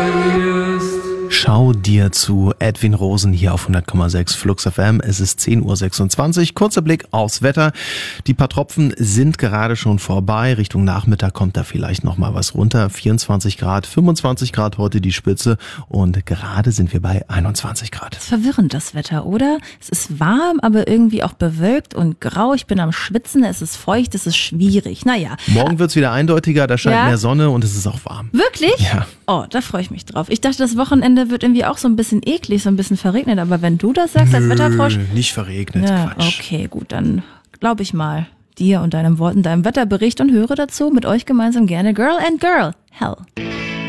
Schau dir zu, Edwin Rosen hier auf 100,6 Flux FM. Es ist 10.26 Uhr. Kurzer Blick aufs Wetter. Die paar Tropfen sind gerade schon vorbei. Richtung Nachmittag kommt da vielleicht noch mal was runter. 24 Grad, 25 Grad heute die Spitze und gerade sind wir bei 21 Grad. Das ist verwirrend, das Wetter, oder? Es ist warm, aber irgendwie auch bewölkt und grau. Ich bin am Schwitzen, es ist feucht, es ist schwierig. Naja. Morgen wird's wieder eindeutiger, da scheint mehr Sonne und es ist auch warm. Wirklich? Ja. Oh, da freue ich mich drauf. Ich dachte, das Wochenende wird irgendwie auch so ein bisschen eklig, so ein bisschen verregnet. Aber wenn du das sagst als Wetterfrosch... Nicht verregnet, ja, Quatsch. Okay, gut, dann glaube ich mal dir und deinem Wort in deinem Wetterbericht und höre dazu mit euch gemeinsam gerne Girl and Girl Hell.